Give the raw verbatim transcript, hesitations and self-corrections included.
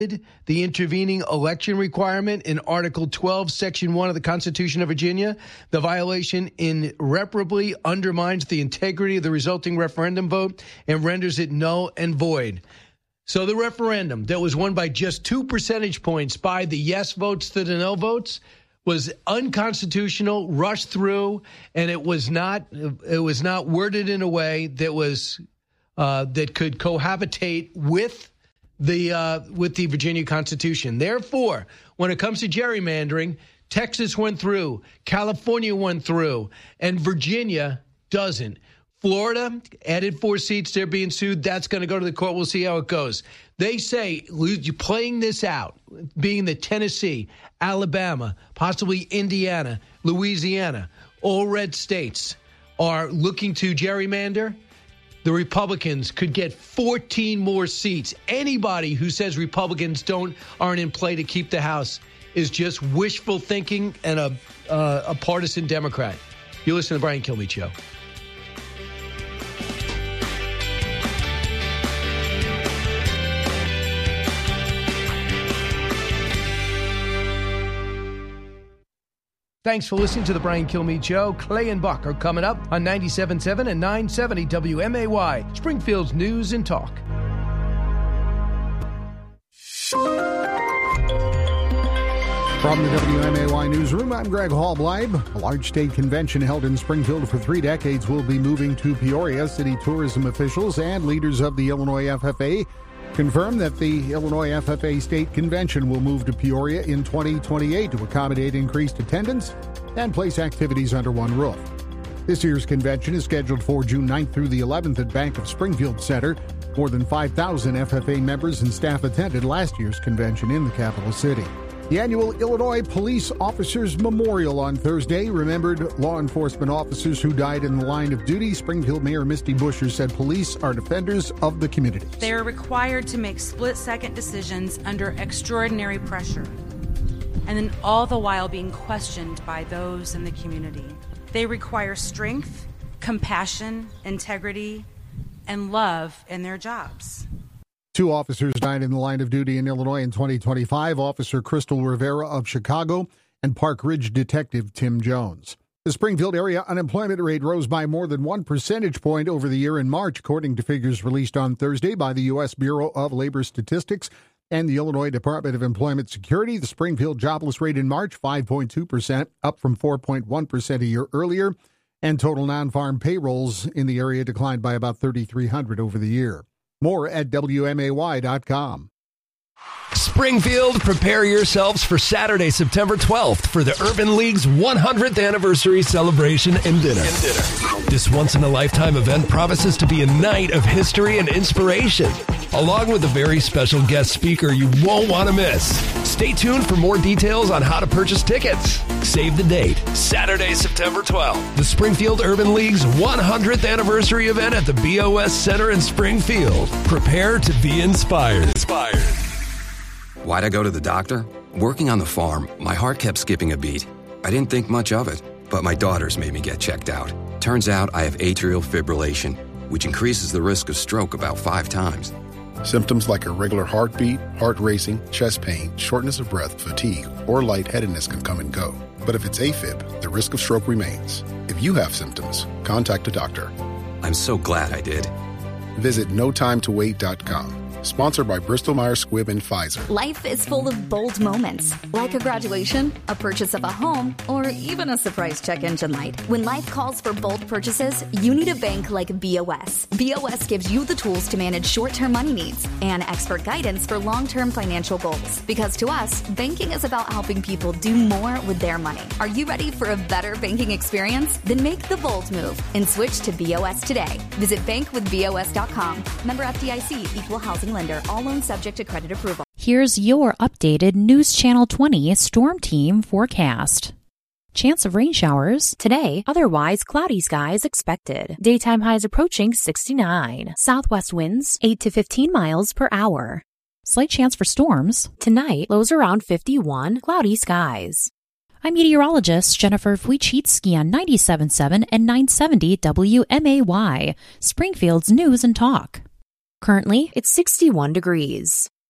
the intervening election requirement in Article twelve, Section one of the Constitution of Virginia. The violation irreparably undermines the integrity of the resulting referendum vote and renders it null and void. So the referendum that was won by just two percentage points by the yes votes to the no votes was unconstitutional, rushed through, and it was not it was not worded in a way that was uh, that could cohabitate with the uh, with the Virginia Constitution. Therefore, when it comes to gerrymandering, Texas went through, California went through, and Virginia doesn't. Florida added four seats. They're being sued. That's going to go to the court. We'll see how it goes. They say, playing this out, being that Tennessee, Alabama, possibly Indiana, Louisiana, all red states are looking to gerrymander, the Republicans could get fourteen more seats. Anybody who says Republicans don't aren't in play to keep the House is just wishful thinking and a uh, a partisan Democrat. You listen to the Brian Kilmeade Show. Thanks for listening to the Brian Kilmeade Show. Clay and Buck are coming up on ninety-seven point seven and nine seventy W M A Y, Springfield's News and Talk. From the W M A Y Newsroom, I'm Greg Hallbleib. A large state convention held in Springfield for three decades will be moving to Peoria. City tourism officials and leaders of the Illinois F F A confirmed that the Illinois F F A State Convention will move to Peoria in twenty twenty-eight to accommodate increased attendance and place activities under one roof. This year's convention is scheduled for June ninth through the eleventh at Bank of Springfield Center. More than five thousand F F A members and staff attended last year's convention in the capital city. The annual Illinois Police Officers Memorial on Thursday remembered law enforcement officers who died in the line of duty. Springfield Mayor Misty Buscher said police are defenders of the community. They are required to make split-second decisions under extraordinary pressure, and then all the while being questioned by those in the community. They require strength, compassion, integrity, and love in their jobs. Two officers died in the line of duty in Illinois in twenty twenty-five, Officer Crystal Rivera of Chicago and Park Ridge Detective Tim Jones. The Springfield area unemployment rate rose by more than one percentage point over the year in March, according to figures released on Thursday by the U S Bureau of Labor Statistics and the Illinois Department of Employment Security. The Springfield jobless rate in March, five point two percent, up from four point one percent a year earlier, and total non-farm payrolls in the area declined by about thirty-three hundred over the year. More at W M A Y dot com. Springfield, prepare yourselves for Saturday, September twelfth for the Urban League's one hundredth anniversary celebration and dinner. and dinner. This once-in-a-lifetime event promises to be a night of history and inspiration, along with a very special guest speaker you won't want to miss. Stay tuned for more details on how to purchase tickets. Save the date, Saturday, September twelfth, the Springfield Urban League's one hundredth anniversary event at the B O S Center in Springfield. Prepare to be inspired. Inspired. Why'd I go to the doctor? Working on the farm, my heart kept skipping a beat. I didn't think much of it, but my daughters made me get checked out. Turns out I have atrial fibrillation, which increases the risk of stroke about five times. Symptoms like irregular heartbeat, heart racing, chest pain, shortness of breath, fatigue, or lightheadedness can come and go. But if it's AFib, the risk of stroke remains. If you have symptoms, contact a doctor. I'm so glad I did. Visit no time to wait dot com. Sponsored by Bristol-Myers Squibb and Pfizer. Life is full of bold moments, like a graduation, a purchase of a home, or even a surprise check engine light. When life calls for bold purchases, you need a bank like B O S. B O S gives you the tools to manage short-term money needs and expert guidance for long-term financial goals. Because to us, banking is about helping people do more with their money. Are you ready for a better banking experience? Then make the bold move and switch to B O S today. Visit bank with B O S dot com. Member F D I C, Equal Housing Lender. All loans subject to credit approval. Here's your updated News Channel twenty Storm Team forecast. Chance of rain showers today, otherwise cloudy skies expected. Daytime highs approaching sixty-nine. Southwest winds eight to fifteen miles per hour. Slight chance for storms tonight, lows around fifty-one, cloudy skies. I'm meteorologist Jennifer Wojcicki on ninety-seven point seven and nine seventy W M A Y, Springfield's News and Talk. Currently, it's sixty-one degrees.